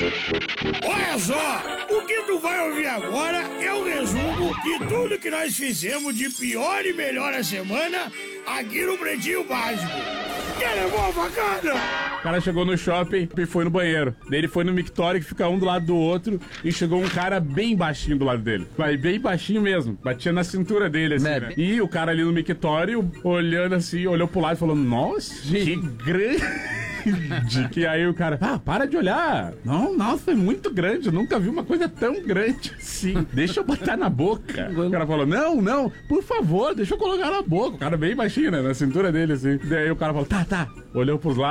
Olha só, o que tu vai ouvir agora é o resumo de tudo que nós fizemos de pior e melhor a semana aqui no Pretinho Básico. Quer levar uma facada? O cara chegou no shopping e foi no banheiro. Daí ele foi no mictório que fica um do lado do outro e chegou um cara bem baixinho do lado dele. Mas bem baixinho mesmo. Batia na cintura dele, assim, né? E o cara ali no mictório, olhando assim, olhou pro lado e falou, nossa, que grande. Que aí o cara, para de olhar. Não, nossa, é muito grande. Eu nunca vi uma coisa tão grande assim. Deixa eu botar na boca. O cara falou, não, por favor, deixa eu colocar na boca. O cara bem baixinho, né? Na cintura dele, assim. Daí o cara falou, tá. Olhou pros lados.